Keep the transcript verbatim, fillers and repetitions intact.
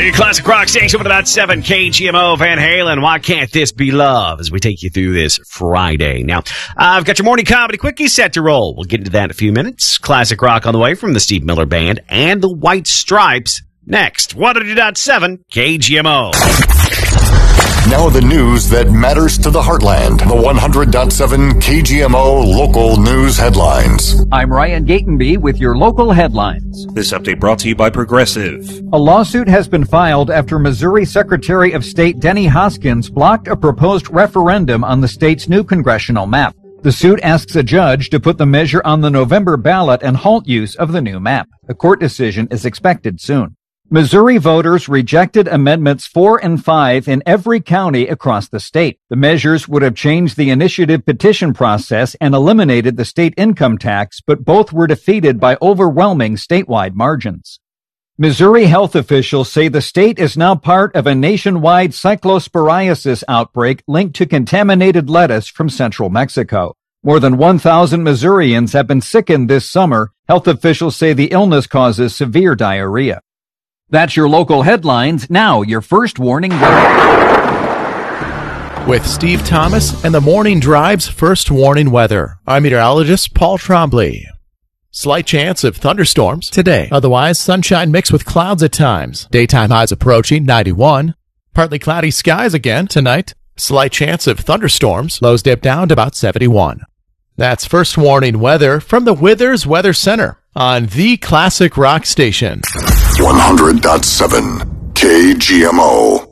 The classic rock station with about seven K G M O Van Halen. Why can't this be love? As we take you through this Friday. Now, uh, I've got your morning comedy quickie set to roll. We'll get into that in a few minutes. Classic rock on the way from the Steve Miller Band and the White Stripes. Next, one hundred point seven K G M O. Now the news that matters to the heartland. The one hundred point seven K G M O local news headlines. I'm Ryan Gatenby with your local headlines. This update brought to you by Progressive. A lawsuit has been filed after Missouri Secretary of State Denny Hoskins blocked a proposed referendum on the state's new congressional map. The suit asks a judge to put the measure on the November ballot and halt use of the new map. A court decision is expected soon. Missouri voters rejected amendments four and five in every county across the state. The measures would have changed the initiative petition process and eliminated the state income tax, but both were defeated by overwhelming statewide margins. Missouri health officials say the state is now part of a nationwide cyclosporiasis outbreak linked to contaminated lettuce from central Mexico. More than one thousand Missourians have been sickened this summer. Health officials say the illness causes severe diarrhea. That's your local headlines. Now, your first warning. With Steve Thomas and the Morning Drive's first warning weather, I'm meteorologist Paul Trombley. Slight chance of thunderstorms today. Otherwise, sunshine mixed with clouds at times. Daytime highs approaching ninety-one. Partly cloudy skies again tonight. Slight chance of thunderstorms. Lows dip down to about seventy-one. That's first warning weather from the Withers Weather Center on the Classic Rock Station. one hundred point seven K G M O.